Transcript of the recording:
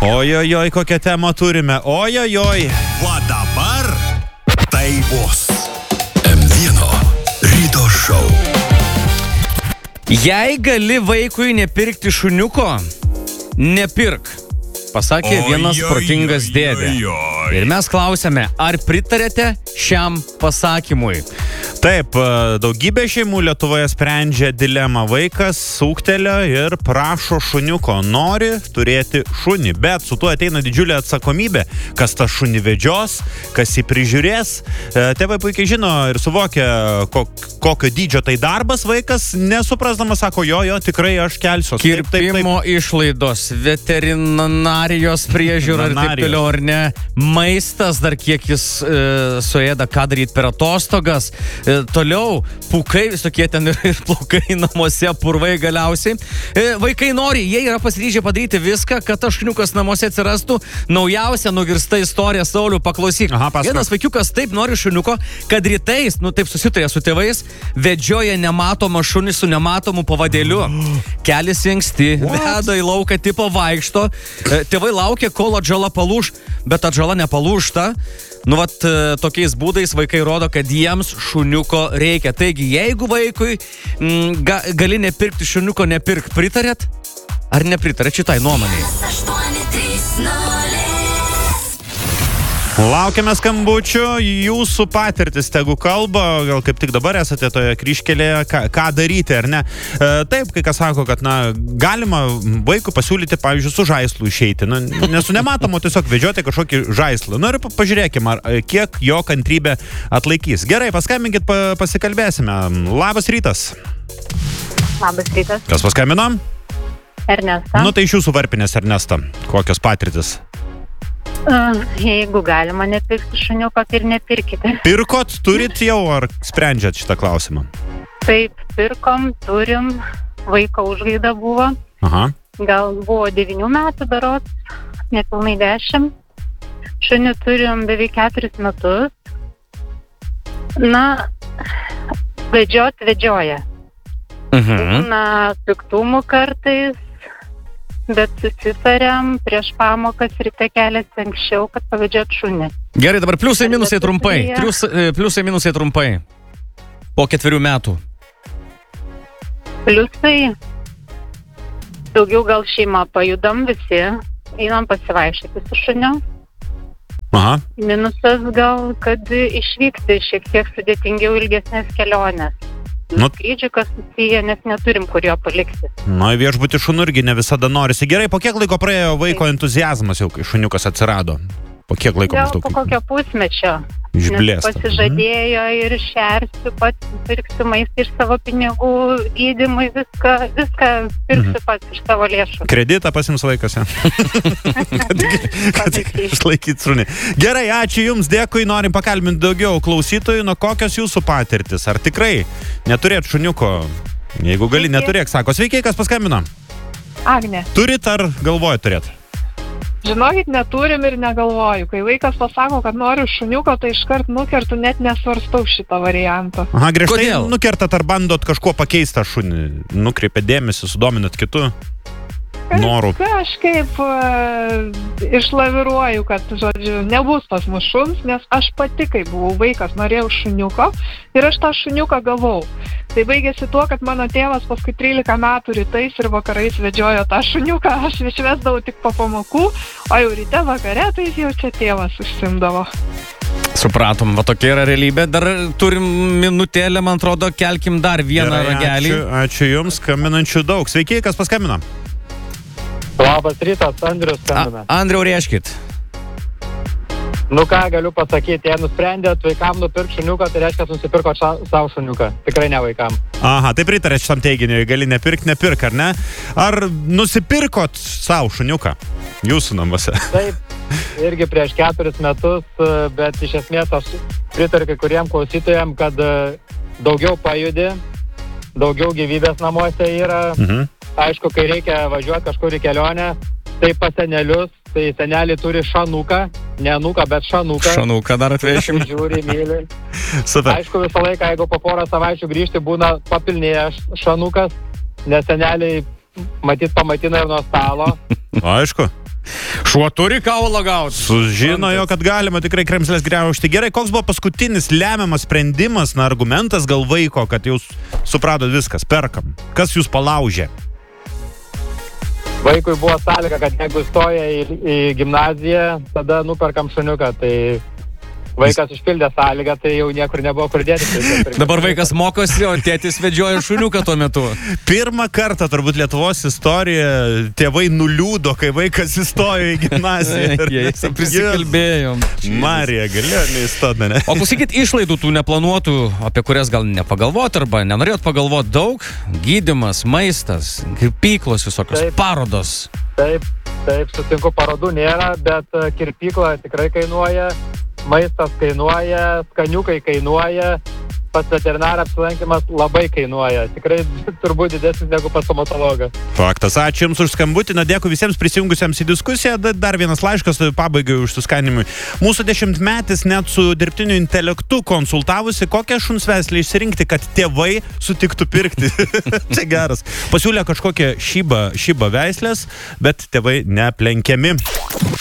Ojojoj, kokią temą turime. Ojojoj. O dabar tai bus M1 ryto šou. Jei gali vaikui nepirkti šuniuko, nepirk, pasakė vienas protingas dėdė. Ir mes klausėme, ar pritarėte šiam pasakymui? Taip, daugybė šeimų Lietuvoje sprendžia dilemą. Vaikas sūktelio ir prašo šuniuko, nori turėti šunį, bet su tuo ateina didžiulė atsakomybė, kas tą šunį vedžios, kas jį prižiūrės. Tėvai puikiai žino ir suvokia, kokio dydžio tai darbas. Vaikas nesuprasdamas sako, jo, tikrai aš kelsiu. Kirpimo išlaidos, veterinarijos priežiūra ir taip toliau, ar ne? Maistas dar kiek jis suėda, ką daryti per atostogas. Toliau, pūkai visokie ten ir plaukai namuose, purvai galiausiai. Vaikai nori, jie yra pasiryžę padaryti viską, kad tas šuniukas namuose atsirastų. Naujausia nugirsta istorija, Sauliau, paklausyk. Vienas vaikiukas taip nori šuniuko, kad rytais, taip susitarė su tėvais, vedžioja nematomą šunį su nematomu pavadėliu. Keliasi anksti, veda į lauką, tipo vaikšto. Tėvai laukia, kol atžala palūš, bet atžala nepalūžta. Tokiais būdais vaikai rodo, kad jiems šuniuko reikia. Taigi, jeigu vaikui gali nepirkti šuniuko, nepirk, pritarėt? Ar nepritarėt šitai nuomonei? Laukiame skambučių, jūsų patirtis tegu kalba, gal kaip tik dabar esate toje kryžkelėje, ką daryti, ar ne? Taip, kai kas sako, kad galima vaikui pasiūlyti, pavyzdžiui, su žaislu išeiti, nesu nematomo, tiesiog vedžioti kažkokį žaislą. Ir pažiūrėkime, kiek jo kantrybė atlaikys. Gerai, paskambinkit, pasikalbėsime. Labas rytas. Labas rytas. Kas paskambino? Ernesta. Tai iš jūsų varpinės, Ernesta. Kokios patirtis? Jeigu galima nepirkti šuniuko, tai ir nepirkite. Pirkot, turit jau, ar sprendžiat šitą klausimą? Taip, pirkom, turim, vaiko užgaida buvo. Aha. Gal buvo 9 metų berods, nepilnai 10. Šunį turim beveik 4 metus. Vedžioja. Na, piktumų kartais, bet susitariam prieš pamokas ryte keliasi anksčiau, kad pavedžiot šunį. Gerai, dabar pliusai minusai trumpai. Pliusai minusai trumpai. Po 4 metų. Pliusai. Daugiau gal šeima pajudam visi. Einam pasivaikščioti su šuniu. Aha. Minusas gal, kad išvykti šiek tiek sudėtingiau ilgesnės kelionės. Skrydžių, kas susiję, nes neturim kur jo palikti. Viešbutį šunų irgi ne visada norisi. Gerai, po kiek laiko praėjo vaiko entuziazmas jau, kai šuniukas atsirado? Po kiek laiko maždaug? Gal po kokio pusmečio. Išblėsta. Nes pasižadėjo ir šersiu, pats pirksiu maistą iš savo pinigų, gydymui, viską pirksiu pats iš savo lėšų. Kreditą pasims vaikas, kad išlaikyt šunį. Gerai, ačiū Jums, dėkui, norim pakalbinti daugiau klausytojų. Kokios jūsų patirtis? Ar tikrai neturėt šuniuko? Jeigu gali, neturėk, sako. Sveiki, kas paskambino? Agnė. Turit ar galvojat turėt? Žinokit, neturim ir negalvoju. Kai vaikas pasako, kad noriu šuniuko, tai iškart nukertu, net nesvarstau šitą variantą. Aha, griežtai nukertat ar bandot kažkuo pakeistą šunį? Nukreipia dėmesį, sudominat kitų norų? Kažkaip išlaviruoju, kad, žodžiu, nebus pas mus šuns, nes aš pati, kai buvau vaikas, norėjau šuniuko ir aš tą šuniuką gavau. Tai baigėsi tuo, kad mano tėvas paskui 13 metų rytais ir vakarais vedžiojo tą šuniuką, aš išvesdavau tik po pamokų, o jau ryte vakare, tai jau čia tėvas užsimdavo. Supratom, tokia yra realybė. Dar turim minutėlę, man atrodo, kelkim dar vieną ragelį. Ačiū Jums, skambinančių daug. Sveiki, kas paskambino? Labas rytas, Andrius skambina. Andriau, reiškit. Ką galiu pasakyti, jei nusprendėt vaikam nupirkti šuniuką, tai reiškia, nusipirko savo šuniuką. Tikrai ne vaikam. Aha, tai pritarėt šitam teiginiui, gali nepirk, ar ne? Ar nusipirkot savo šuniuką jūsų namuose? Taip, irgi prieš 4 metus, bet iš esmės aš pritariu kai kuriem klausytojam, kad daugiau pajudi, daugiau gyvybės namuose yra. Aišku, kai reikia važiuoti kažkur į kelionę, tai pas senelius, tai seneliai turi šanuką, ne anuką, bet šanuką. Šanuką dar atvešim. Žiūri, myli. Super. Aišku, visą laiką, jeigu po porą savaičių grįžti, būna papilnėję šanukas, nes seneliai matyt pamatina ir nuo stalo. Aišku. Šuo turi kaulą gauti. Sužinojo, kad galima tikrai kremzlės griaužti. Gerai, koks buvo paskutinis lemiamas sprendimas, argumentas gal vaiko, kad jūs supratot viskas, perkam. Kas jūs palaužė? Vaikui buvo sąlyga, kad jeigu stoja į gimnaziją, tada nuperkam šuniuką. Tai vaikas išpildė sąlygą, tai jau niekur nebuvo kur dėti. Dabar vaikas mokosi, o tėtis vedžioja šuniuką tuo metu. Pirmą kartą, turbūt Lietuvos istorija, tėvai nuliūdo, kai vaikas įstojo į gimnaziją. Prisikalbėjom. Marija, galėjo neįstoti, ne? O klausykit, išlaidų tų neplanuotų, apie kurias gal nepagalvot arba nenorėjot pagalvot daug. Gydymas, maistas, kirpyklos visokios, parodos. Taip, sutinku, parodų nėra, bet kirpykla tikrai kainuoja. Maistas kainuoja, skaniukai kainuoja, pas veterinarą apsilankimas labai kainuoja. Tikrai turbūt didesnis negu pas stomatologą. Faktas. Ačiū Jums už skambutį. Dėkui visiems prisijungusiems į diskusiją. Dar vienas laiškas pabaigai užsuskanimui. Mūsų 10-metis net su dirbtiniu intelektu konsultavusi, kokią šunsveislę išsirinkti, kad tėvai sutiktų pirkti. Čia geras. Pasiūlė kažkokią šybą veislės, bet tėvai neaplenkiami.